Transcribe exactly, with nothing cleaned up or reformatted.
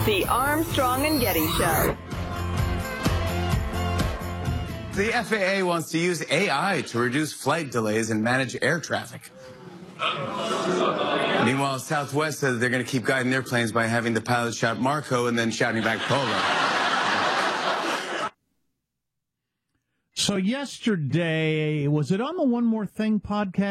The Armstrong and Getty Show. The F A A wants to use A I to reduce flight delays and manage air traffic. Meanwhile, Southwest says they're going to keep guiding their planes by having the pilot shout Marco and then shouting back Polo. So yesterday, was it on the One More Thing podcast?